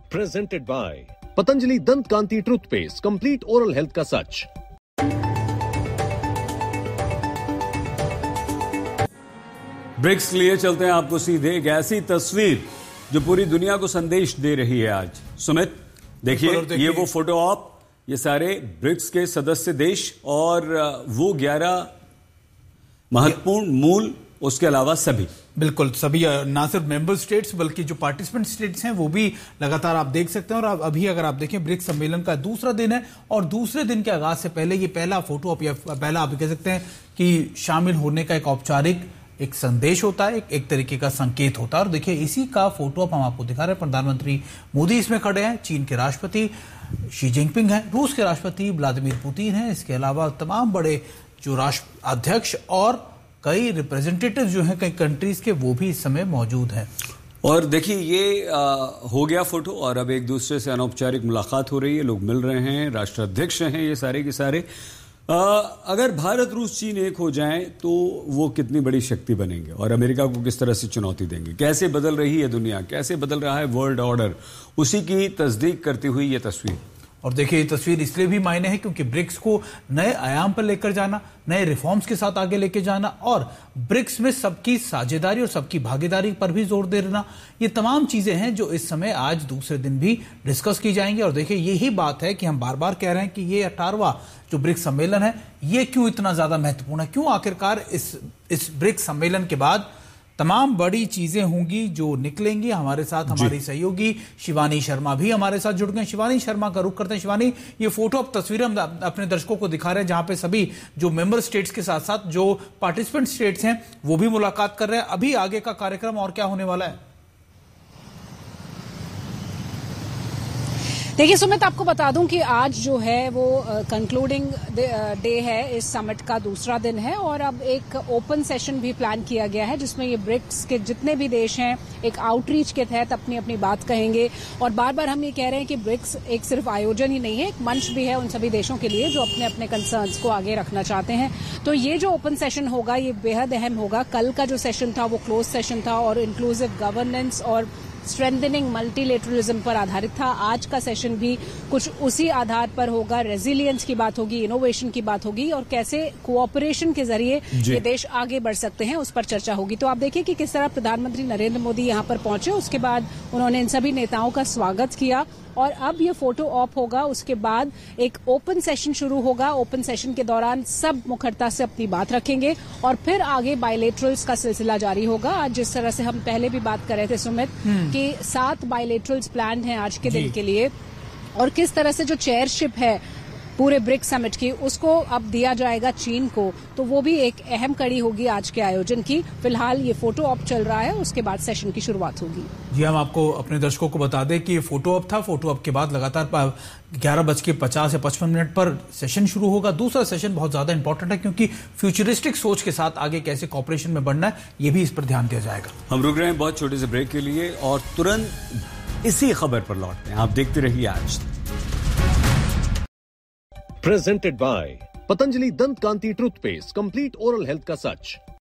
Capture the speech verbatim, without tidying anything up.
Presented by Patanjali दंत कांति toothpaste, complete oral health का सच। BRICS लिए चलते हैं आपको सीधे एक ऐसी तस्वीर जो पूरी दुनिया को संदेश दे रही है आज। सुमित देखिए, ये वो फोटो आप, ये सारे ब्रिक्स के सदस्य देश और वो ग्यारह महत्वपूर्ण मूल, उसके अलावा सभी, बिल्कुल सभी, ना सिर्फ मेंबर स्टेट्स बल्कि जो पार्टिसिपेंट स्टेट्स हैं वो भी लगातार आप देख सकते हैं। और अभी अगर आप देखें, ब्रिक्स सम्मेलन का दूसरा दिन है और दूसरे दिन के आगाज से पहले ये पहला फोटो आप, या पहला आप कह सकते हैं कि शामिल होने का एक औपचारिक एक संदेश होता है, एक, एक तरीके का संकेत होता है। और देखिए, इसी का फोटो अब हम आपको दिखा रहे हैं। प्रधानमंत्री मोदी इसमें खड़े हैं, चीन के राष्ट्रपति शी जिनपिंग हैं, रूस के राष्ट्रपति व्लादिमीर पुतिन हैं, इसके अलावा तमाम बड़े जो राष्ट्र अध्यक्ष और कई रिप्रेजेंटेटिव जो हैं कई कंट्रीज के, वो भी इस समय मौजूद हैं। और देखिए, ये आ, हो गया फोटो और अब एक दूसरे से अनौपचारिक मुलाकात हो रही है, लोग मिल रहे हैं, राष्ट्राध्यक्ष हैं ये सारे के सारे। आ, अगर भारत, रूस, चीन एक हो जाएं तो वो कितनी बड़ी शक्ति बनेंगे और अमेरिका को किस तरह से चुनौती देंगे, कैसे बदल रही है दुनिया, कैसे बदल रहा है वर्ल्ड ऑर्डर, उसी की तस्दीक करती हुई ये तस्वीर। और देखिए, ये तस्वीर इसलिए भी मायने है क्योंकि ब्रिक्स को नए आयाम पर लेकर जाना, नए रिफॉर्म्स के साथ आगे लेकर जाना और ब्रिक्स में सबकी साझेदारी और सबकी भागीदारी पर भी जोर देना, ये तमाम चीजें हैं जो इस समय आज दूसरे दिन भी डिस्कस की जाएंगी। और देखिए, यही बात है कि हम बार बार कह रहे हैं कि ये अठारहवां जो ब्रिक्स सम्मेलन है, ये क्यों इतना ज्यादा महत्वपूर्ण है, क्यों आखिरकार इस इस ब्रिक्स सम्मेलन के बाद तमाम बड़ी चीजें होंगी जो निकलेंगी। हमारे साथ हमारी सहयोगी शिवानी शर्मा भी हमारे साथ जुड़ गए। शिवानी शर्मा का रुख करते हैं। शिवानी, ये फोटो अब तस्वीरें हम अपने दर्शकों को दिखा रहे हैं जहां पे सभी जो मेंबर स्टेट्स के साथ साथ जो पार्टिसिपेंट स्टेट्स हैं वो भी मुलाकात कर रहे हैं। अभी आगे का कार्यक्रम और क्या होने वाला है? देखिए सुमित, आपको बता दूं कि आज जो है वो कंक्लूडिंग डे है, इस समिट का दूसरा दिन है और अब एक ओपन सेशन भी प्लान किया गया है जिसमें ये ब्रिक्स के जितने भी देश हैं एक आउटरीच के तहत अपनी अपनी बात कहेंगे। और बार बार हम ये कह रहे हैं कि ब्रिक्स एक सिर्फ आयोजन ही नहीं है, एक मंच भी है उन सभी देशों के लिए जो अपने अपने कंसर्न्स को आगे रखना चाहते हैं। तो ये जो ओपन सेशन होगा ये बेहद अहम होगा। कल का जो सेशन था वो क्लोज सेशन था और इंक्लूसिव गवर्नेंस और स्ट्रेंथनिंग मल्टीलेटरलिज्म पर आधारित था। आज का सेशन भी कुछ उसी आधार पर होगा। रेजिलियंस की बात होगी, इनोवेशन की बात होगी और कैसे कोऑपरेशन के जरिए ये देश आगे बढ़ सकते हैं उस पर चर्चा होगी। तो आप देखिए कि किस तरह प्रधानमंत्री नरेंद्र मोदी यहां पर पहुंचे, उसके बाद उन्होंने इन सभी नेताओं का स्वागत किया और अब ये फोटो ऑप होगा। उसके बाद एक ओपन सेशन शुरू होगा। ओपन सेशन के दौरान सब मुखरता से अपनी बात रखेंगे और फिर आगे बायलेटरल्स का सिलसिला जारी होगा। आज जिस तरह से हम पहले भी बात कर रहे थे सुमित कि सात बायलेटरल्स प्लान हैं आज के दिन के लिए और किस तरह से जो चेयरशिप है पूरे ब्रिक्स समिट की उसको अब दिया जाएगा चीन को, तो वो भी एक अहम कड़ी होगी आज के आयोजन की। फिलहाल ये फोटो ऑप चल रहा है, उसके बाद सेशन की शुरुआत होगी। जी, हम आपको अपने दर्शकों को बता दें कि ये फोटो ऑप था। फोटो ऑप के बाद लगातार ग्यारह बज के पचास या पचपन मिनट पर सेशन शुरू होगा। दूसरा सेशन बहुत ज्यादा इंपॉर्टेंट है क्योंकि फ्यूचरिस्टिक सोच के साथ आगे कैसे कॉपरेशन में बढ़ना है ये भी इस पर ध्यान दिया जाएगा। हम रुक रहे हैं बहुत छोटे से ब्रेक के लिए और तुरंत इसी खबर पर लौटते हैं। आप देखते रहिए आज। प्रेजेंटेड बाय पतंजलि दंत कांति टूथपेस्ट, कंप्लीट ओरल हेल्थ का सच।